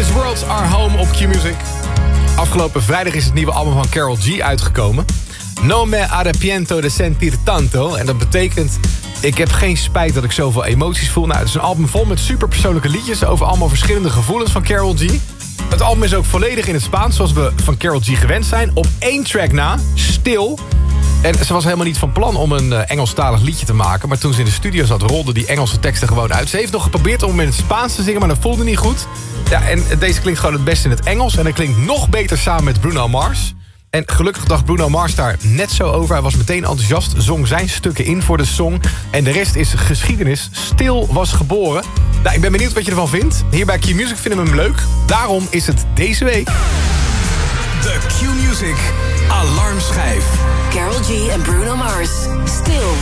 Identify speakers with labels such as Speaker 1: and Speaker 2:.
Speaker 1: These Worlds Are Home op Q-Music. Afgelopen vrijdag is het nieuwe album van Karol G uitgekomen. No me arrepiento de sentir tanto. En dat betekent, ik heb geen spijt dat ik zoveel emoties voel. Nou, het is een album vol met superpersoonlijke liedjes over allemaal verschillende gevoelens van Karol G. Het album is ook volledig in het Spaans, zoals we van Karol G gewend zijn. Op 1 track na, Stil. En ze was helemaal niet van plan om een Engelstalig liedje te maken. Maar toen ze in de studio zat, rolden die Engelse teksten gewoon uit. Ze heeft nog geprobeerd om in het Spaans te zingen, maar dat voelde niet goed. Ja, en deze klinkt gewoon het beste in het Engels. En dat klinkt nog beter samen met Bruno Mars. En gelukkig dacht Bruno Mars daar net zo over. Hij was meteen enthousiast, zong zijn stukken in voor de song. En de rest is geschiedenis. Stil was geboren. Nou, ik ben benieuwd wat je ervan vindt. Hier bij Q-Music vinden we hem leuk. Daarom is het deze week
Speaker 2: de Q-Music Alarmschijf.
Speaker 3: Karol G en Bruno Mars. Stil